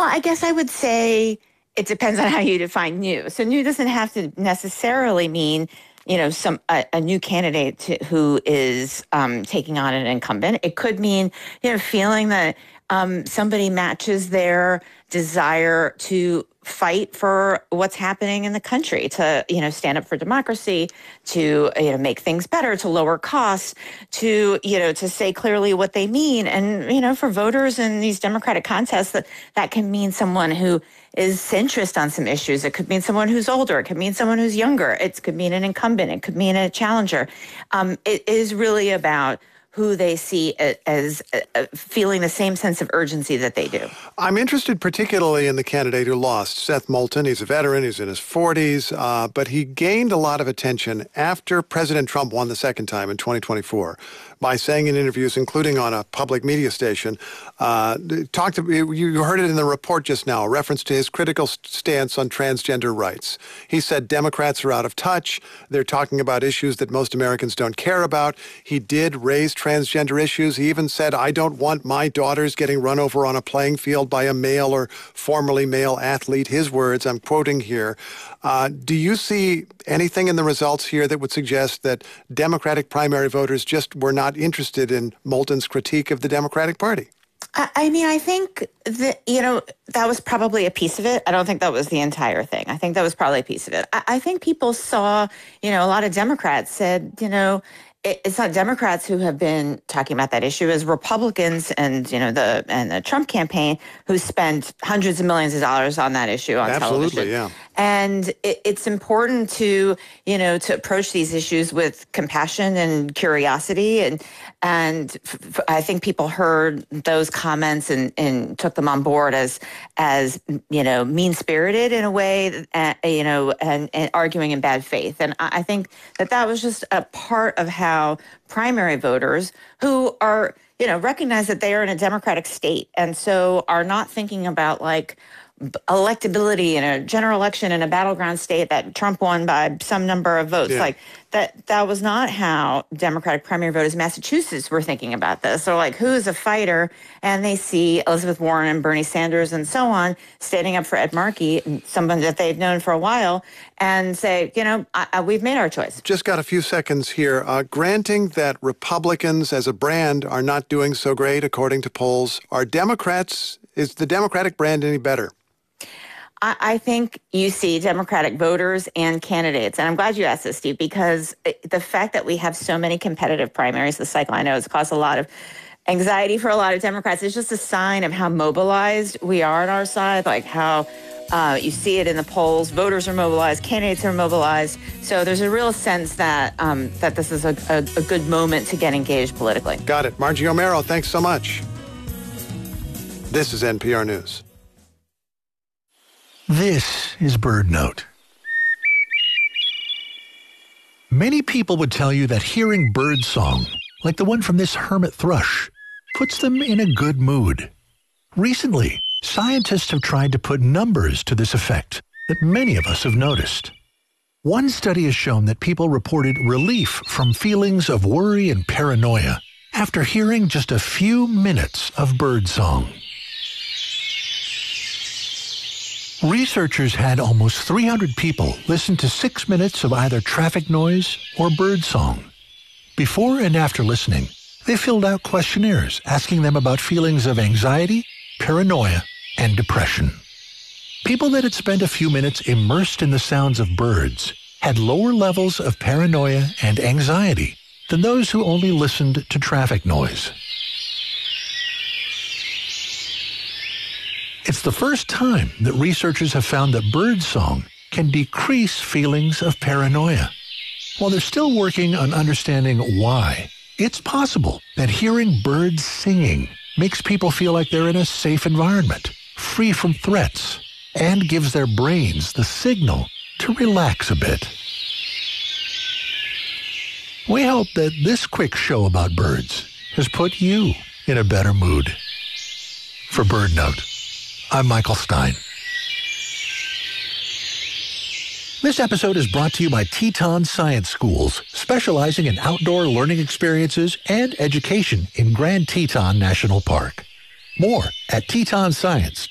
Well, I guess I would say it depends on how you define new. So new doesn't have to necessarily mean, a new candidate who is taking on an incumbent. It could mean, feeling that somebody matches their desire to fight for what's happening in the country, to, stand up for democracy, to, make things better, to lower costs, to, to say clearly what they mean. And, for voters in these Democratic contests, that can mean someone who is centrist on some issues. It could mean someone who's older. It could mean someone who's younger. It could mean an incumbent. It could mean a challenger. It is really about who they see as feeling the same sense of urgency that they do. I'm interested particularly in the candidate who lost, Seth Moulton. He's a veteran. He's in his 40s, but he gained a lot of attention after President Trump won the second time in 2024 by saying in interviews, including on a public media station, you heard it in the report just now, a reference to his critical stance on transgender rights. He said Democrats are out of touch. They're talking about issues that most Americans don't care about. He did raise transgender issues. He even said, I don't want my daughters getting run over on a playing field by a male or formerly male athlete. His words, I'm quoting here. Do you see anything in the results here that would suggest that Democratic primary voters just were not interested in Moulton's critique of the Democratic Party? I think that, that was probably a piece of it. I don't think that was the entire thing. I think that was probably a piece of it. I think people saw, a lot of Democrats said, it's not Democrats who have been talking about that issue, as Republicans and the Trump campaign who spent hundreds of millions of dollars on that issue on television. Absolutely, yeah. And it's important to to approach these issues with compassion and curiosity, and I think people heard those comments and took them on board as mean spirited in a way, and arguing in bad faith. And I think that was just a part of how primary voters who are, recognize that they are in a Democratic state and so are not thinking about electability in a general election in a battleground state that Trump won by some number of votes. Yeah. That was not how Democratic primary voters in Massachusetts were thinking about this. They're like, who is a fighter? And they see Elizabeth Warren and Bernie Sanders and so on standing up for Ed Markey, someone that they've known for a while, and say, we've made our choice. Just got a few seconds here. Granting that Republicans as a brand are not doing so great, according to polls, is the Democratic brand any better? I think you see Democratic voters and candidates, and I'm glad you asked this, Steve, because the fact that we have so many competitive primaries this cycle, I know it's caused a lot of anxiety for a lot of Democrats. It's just a sign of how mobilized we are on our side, like how you see it in the polls. Voters are mobilized, candidates are mobilized. So there's a real sense that that this is a good moment to get engaged politically. Got it. Margie Omero, thanks so much. This is NPR News. This is BirdNote. Many people would tell you that hearing birdsong, like the one from this hermit thrush, puts them in a good mood. Recently, scientists have tried to put numbers to this effect that many of us have noticed. One study has shown that people reported relief from feelings of worry and paranoia after hearing just a few minutes of birdsong. Researchers had almost 300 people listen to 6 minutes of either traffic noise or birdsong. Before and after listening, they filled out questionnaires asking them about feelings of anxiety, paranoia, and depression. People that had spent a few minutes immersed in the sounds of birds had lower levels of paranoia and anxiety than those who only listened to traffic noise. It's the first time that researchers have found that birdsong can decrease feelings of paranoia. While they're still working on understanding why, it's possible that hearing birds singing makes people feel like they're in a safe environment, free from threats, and gives their brains the signal to relax a bit. We hope that this quick show about birds has put you in a better mood. For BirdNote, I'm Michael Stein. This episode is brought to you by Teton Science Schools, specializing in outdoor learning experiences and education in Grand Teton National Park. More at tetonscience.org.